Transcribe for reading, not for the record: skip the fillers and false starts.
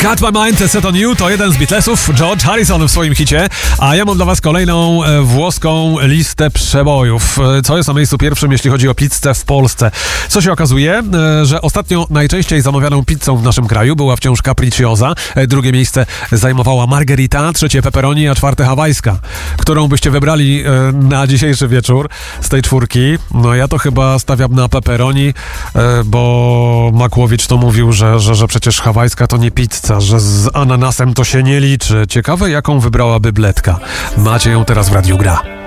Got My Mind Set On You to jeden z Beatlesów, George Harrison w swoim hicie, a ja mam dla was kolejną włoską listę przebojów. Co jest na miejscu pierwszym, jeśli chodzi o pizzę w Polsce? Co się okazuje, że ostatnio najczęściej zamawianą pizzą w naszym kraju była wciąż capricciosa, drugie miejsce zajmowała margherita, trzecie pepperoni, a czwarte hawajska. Którą byście wybrali na dzisiejszy wieczór z tej czwórki? No ja to chyba stawiam na pepperoni, bo Makłowicz to mówił, że przecież hawajska to nie pizza, że z ananasem to się nie liczy. Ciekawe, jaką wybrałaby Bledka. Macie ją teraz w Radiu Gra.